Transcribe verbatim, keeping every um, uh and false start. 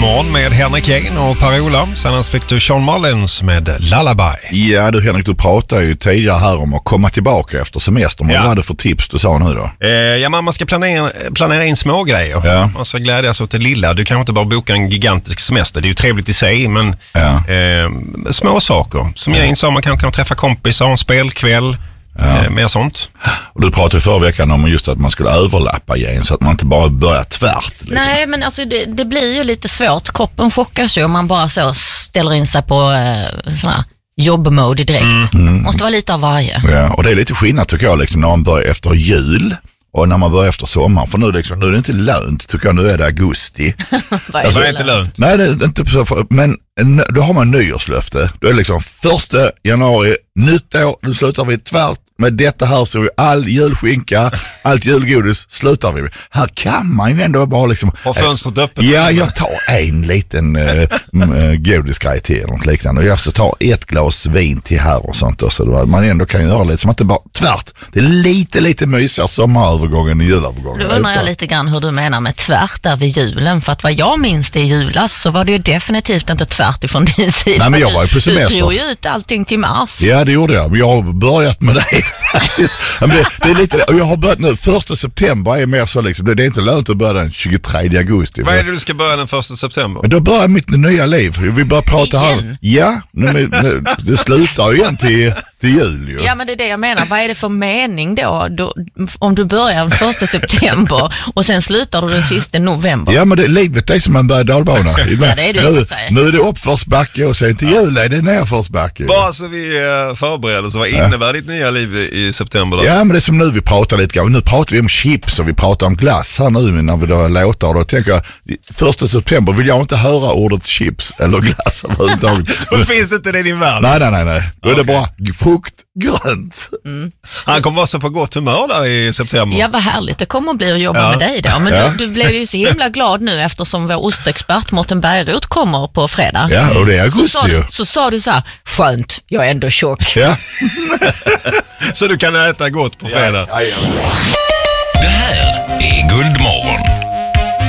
Morgon med Henrik Jane och Per-Ola. Sen fick du Sean Mullins med Lullaby. Ja du Henrik, du pratade ju tidigare här om att komma tillbaka efter semestern. Ja. Vad var det för tips du sa nu då? Eh, ja, man ska planera, planera in små grejer. Ja. Man ska glädjas åt det lilla. Du kan inte bara boka en gigantisk semester. Det är ju trevligt i sig, men Ja. eh, små saker. Som jag sa, man kan, kan träffa kompisar, en spelkväll. Ja. Eh, mer sånt. Och du pratade förra veckan om just att man skulle överlappa igen så att man inte bara börjar tvärt. Liksom. Nej, men alltså det, det blir ju lite svårt. Kroppen chockas ju om man bara så ställer in sig på eh, sådana jobbmode direkt. Mm. Måste vara lite av varje. Ja, och det är lite skillnad tycker jag liksom, när man börjar efter jul och när man börjar efter sommar. För nu, liksom, nu är det inte lönt tycker jag, nu är det augusti. Vad Alltså, det är det? inte lönt. Nej, det är inte så, men då har man nyårslöfte. Då är det liksom första januari, nytt år, nu slutar vi tvärt med detta här, så all julskinka, allt julgodis slutar vi med. Här kan man ju ändå bara liksom... Har fönstret öppet? Ja, jag tar en liten äh, äh, godisgrej till eller något liknande. Och jag ska ta ett glas vin till här och sånt. Och så då, man ändå kan göra lite som att det bara tvärt. Det är lite, lite mysigare sommarövergången än julövergången. Då undrar jag lite grann hur du menar med tvärt där vid julen. För att vad jag minns det i julas så var det ju definitivt inte tvärt ifrån din sida. Nej, men jag var ju på semester. Du drog ju ut allting till mars. Ja, det gjorde jag. Men jag har börjat med det faktiskt. Men det, det är lite, och jag har börjat nu, första september är mer så liksom, det, det är inte lönt att börja den tjugotredje augusti. Vad är det du ska börja den första september? Men då börjar mitt nya liv. Vi börjar prata här. Igen? Ja, nu, nu, det slutar ju igen till, till jul ju. Ja, men det är det jag menar. Vad är det för mening då, då om du börjar den första september och sen slutar du den sista november? Ja, men det, livet är som en berg- och dalbana. Ja, det är det i och nu, för sig. nu är det uppförsbacke och sen till jul är det nerförsbacke. Bara så vi uh, förbereder så vad innebär ditt nya liv i, i september då? Ja, men det är som nu vi pratar lite grann. Nu pratar vi om chips och vi pratar om glass här nu när vi då låtar. Och då tänker jag, första september vill jag inte höra ordet chips eller glass överhuvudtaget. Då finns inte det i din värld. Nej, nej, nej, nej. Då är det Okej. bara frukt, grönt. Mm. Han kommer vara så på gott humör där i september. Ja, vad härligt det kommer att bli att jobba Ja. med dig då. Men Ja. du, du blev ju så himla glad nu eftersom vår ostexpert Mårten Bergroth kommer på fredag. Ja, och det är Så augusti sa, ju. du, så sa du så här, skönt, jag är ändå tjock. Ja. Så du kan äta gott på fredag. Ja, ja, ja. Det här är Guld